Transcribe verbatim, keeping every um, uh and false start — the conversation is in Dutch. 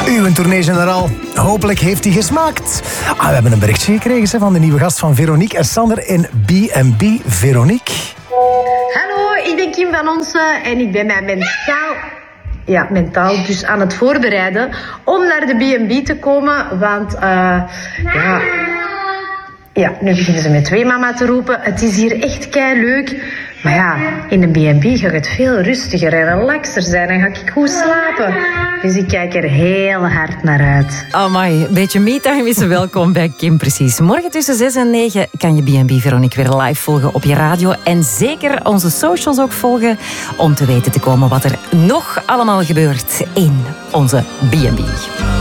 Uw tournee-generaal. Hopelijk heeft hij gesmaakt. Ah, we hebben een berichtje gekregen van de nieuwe gast van Veronique en Sander in B en B. Veronique. Hallo, ik ben Kim van Onsen en ik ben mij mentaal... Ja, mentaal dus aan het voorbereiden om naar de B en B te komen. Want, uh, ja... Ja, nu beginnen ze met twee mama te roepen. Het is hier echt kei leuk. Maar ja, in een B en B gaat het veel rustiger en relaxer zijn. En ga ik goed slapen. Dus ik kijk er heel hard naar uit. Amai, een beetje me-time is welkom bij Kim Precies. Morgen tussen zes en negen kan je B en B Veronique weer live volgen op je radio. En zeker onze socials ook volgen om te weten te komen wat er nog allemaal gebeurt in onze B en B.